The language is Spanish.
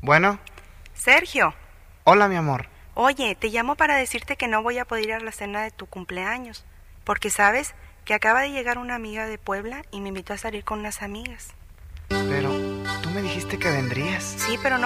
Bueno, Sergio, hola mi amor. oye, te llamo para decirte que no voy a poder ir a la cena de tu cumpleaños, porque sabes que acaba de llegar una amiga de Puebla y me invitó a salir con unas amigas. Pero tú me dijiste que vendrías. Sí, pero no